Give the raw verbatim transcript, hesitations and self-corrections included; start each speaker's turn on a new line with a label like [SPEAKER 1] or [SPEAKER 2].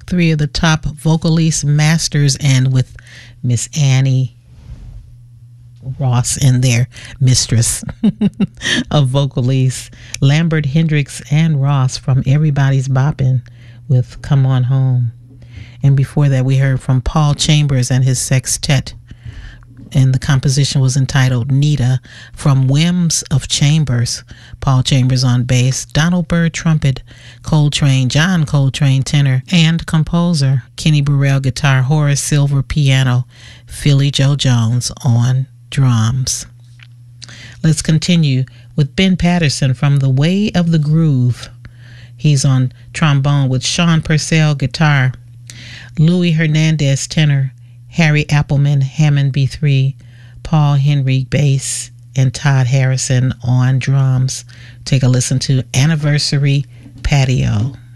[SPEAKER 1] three of the top vocalist masters, and with Miss Annie Ross in there, mistress of vocalists, Lambert, Hendricks, and Ross from Everybody's Boppin' with Come On Home. And before that, we heard from Paul Chambers and his sextet, and the composition was entitled Nita, from Whims of Chambers. Paul Chambers on bass, Donald Byrd trumpet, Coltrane, John Coltrane tenor and composer, Kenny Burrell guitar, Horace Silver piano, Philly Joe Jones on drums. Let's continue with Ben Patterson from The Way of the Groove. He's on trombone with Sean Purcell guitar, Louis Hernandez tenor, Harry Appleman Hammond B three, Paul Henry bass, and Todd Harrison on drums. Take a listen to Anniversary Patio.